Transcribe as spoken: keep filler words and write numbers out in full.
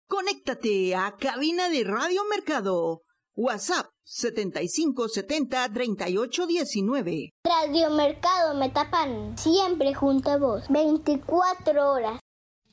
Conéctate a cabina de Radio Mercado. WhatsApp setenta y cinco setenta treinta y ocho diecinueve. Radio Mercado Metapan, siempre junto a vos, veinticuatro horas.